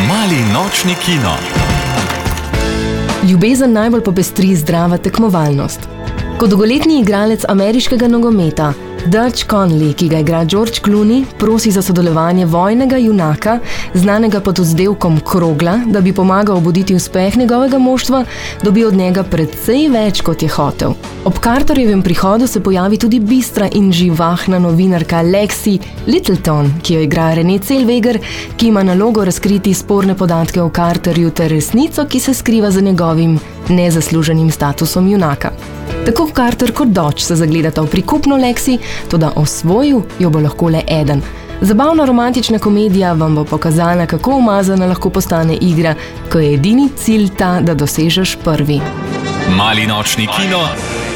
Mali nočni kino. Ljubezen najbolj popestri zdrava tekmovalnost. Kot dolgoletni igralec ameriškega nogometa, Dutch Conley, ki ga igra George Clooney, prosi za sodelovanje vojnega junaka, znanega pod vzdevkom Krogla, da bi pomagal obuditi uspeh njegovega moštva, dobi od njega precej več, kot je hotel. Ob Carterjevem prihodu se pojavi tudi bistra in živahna novinarka Lexi Littleton, ki jo igra Renée Zellweger, ki ima nalogo razkriti sporne podatke o Carterju ter resnico, ki se skriva za njegovim nezasluženim statusom junaka. Tako Carter kot Dodge se zagledata v prikupno Lexi, toda osvojil jo bo lahko le eden. Zabavna romantična komedija vam bo pokazala, kako umazana lahko postane igra, ko je edini cilj ta, da dosežeš prvi. Mali nočni kino